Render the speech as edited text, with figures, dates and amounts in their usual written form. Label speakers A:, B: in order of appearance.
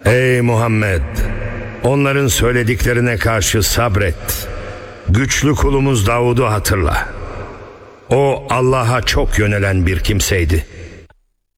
A: Ey Muhammed! Onların söylediklerine karşı sabret. Güçlü kulumuz Davud'u hatırla. O Allah'a çok yönelen bir kimseydi.